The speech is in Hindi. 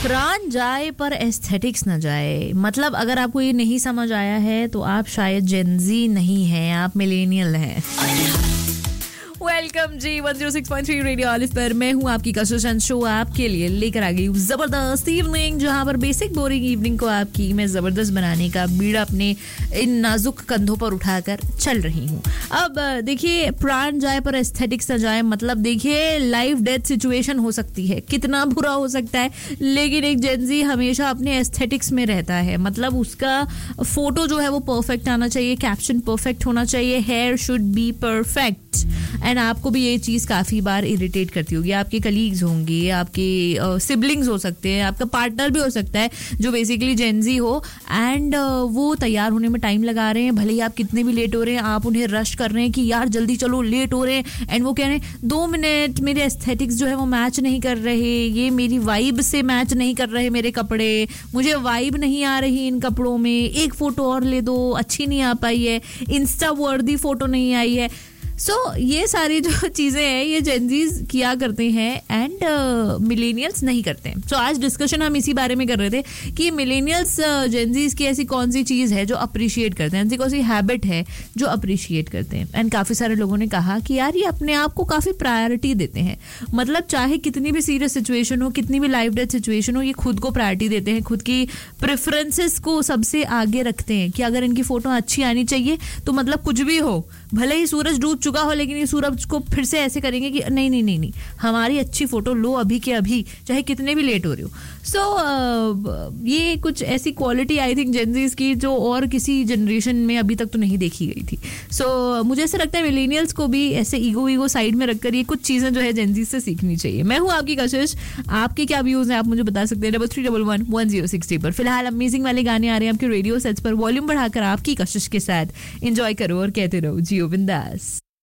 प्राण जाए पर एस्थेटिक्स न जाए। मतलब अगर आपको ये नहीं समझ आया है तो आप शायद जेनजी नहीं हैं, आप मिलेनियल हैं। वेलकम जी 106.3 रेडियो ऑलिव पर मैं हूँ आपकी कशिश शो आपके लिए लेकर आ गई हूँ जबरदस्त इवनिंग, जहाँ पर बेसिक बोरिंग इवनिंग को आपकी मैं जबरदस्त बनाने का बीड़ा अपने इन नाजुक कंधों पर उठाकर चल रही हूँ। अब देखिए, प्राण जाए पर एस्थेटिक्स न जाए, मतलब देखिए लाइफ डेथ सिचुएशन हो सकती है, कितना बुरा हो सकता है, लेकिन एक जेनजी हमेशा अपने एस्थेटिक्स में रहता है। मतलब उसका फोटो जो है वो परफेक्ट आना चाहिए, कैप्शन परफेक्ट होना चाहिए, hair should be perfect. And आपको भी ये चीज़ काफ़ी बार इरिटेट करती होगी। आपके कलीग्स होंगे, आपके सिबलिंग्स हो सकते हैं, आपका पार्टनर भी हो सकता है जो बेसिकली जेनजी हो, एंड वो तैयार होने में टाइम लगा रहे हैं। भले ही आप कितने भी लेट हो रहे हैं, आप उन्हें रश कर रहे हैं कि यार जल्दी चलो, लेट हो रहे हैं, एंड वो कह रहे हैं 2 मिनट, मेरे एस्थेटिक्स जो है वो मैच नहीं कर रहे, ये मेरी वाइब से मैच नहीं कर रहे मेरे कपड़े, मुझे वाइब नहीं आ रही इन कपड़ों में, एक फ़ोटो और ले दो, अच्छी नहीं आ पाई है, इंस्टा वर्दी फ़ोटो नहीं आई है। सो ये सारी जो चीज़ें हैं ये जेनजीज किया करते हैं एंड मिलेनियल्स नहीं करते हैं। सो आज डिस्कशन हम इसी बारे में कर रहे थे कि मिलेनियल्स जेनजीज की ऐसी कौन सी चीज़ है जो अप्रिशिएट करते हैं, ऐसी कौन सी हैबिट है जो अप्रिशिएट करते हैं। एंड काफ़ी सारे लोगों ने कहा कि यार ये अपने आप को काफ़ी प्रायोरिटी देते हैं। मतलब चाहे कितनी भी सीरियस सिचुएशन हो, कितनी भी लाइफ डेथ सिचुएशन हो, ये खुद को प्रायोरिटी देते हैं, खुद की प्रेफरेंसेस को सबसे आगे रखते हैं कि अगर इनकी फ़ोटो अच्छी आनी चाहिए तो मतलब कुछ भी हो, भले ही सूरज डूब चुका हो, लेकिन ये सूरज को फिर से ऐसे करेंगे कि नहीं नहीं नहीं नहीं, हमारी अच्छी फोटो लो अभी के अभी, चाहे कितने भी लेट हो रही हो। सो ये कुछ ऐसी क्वालिटी आई थिंक जेनजीज की जो और किसी जनरेशन में अभी तक तो नहीं देखी गई थी। सो मुझे ऐसा लगता है मिलेनियल्स को भी ऐसे ईगो साइड में रखकर ये कुछ चीज़ें जो है जेनजीज से सीखनी चाहिए। मैं हूँ आपकी कशिश, आपके क्या व्यूज हैं आप मुझे बता सकते हैं 33111060 पर। फिलहाल अमेजिंग वाले गाने आ रहे हैं आपके रेडियो सेट्स पर, वॉल्यूम बढ़ाकर आपकी कशिश के साथ एंजॉय करो और कहते रहो जियो बिंदास।